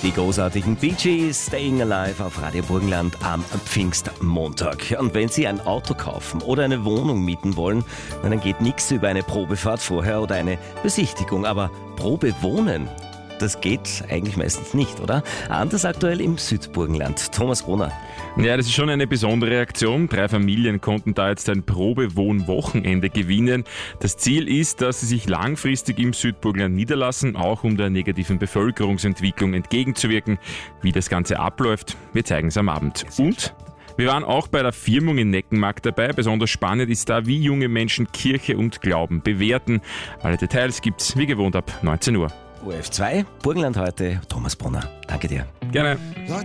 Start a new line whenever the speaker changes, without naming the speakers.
Die großartigen Bee Gees, Staying Alive auf Radio Burgenland am Pfingstmontag. Und wenn Sie ein Auto kaufen oder eine Wohnung mieten wollen, dann geht nichts über eine Probefahrt vorher oder eine Besichtigung. Aber Probe wohnen, das geht eigentlich meistens nicht, oder? Anders aktuell im Südburgenland. Thomas Brunner.
Ja, das ist schon eine besondere Aktion. 3 Familien konnten da jetzt ein Probewohnwochenende gewinnen. Das Ziel ist, dass sie sich langfristig im Südburgenland niederlassen, auch um der negativen Bevölkerungsentwicklung entgegenzuwirken. Wie das Ganze abläuft, wir zeigen es am Abend. Und wir waren auch bei der Firmung in Neckenmarkt dabei. Besonders spannend ist da, wie junge Menschen Kirche und Glauben bewerten. Alle Details gibt's wie gewohnt ab 19 Uhr.
ORF 2, Burgenland heute, Thomas Brunner. Danke dir.
Gerne.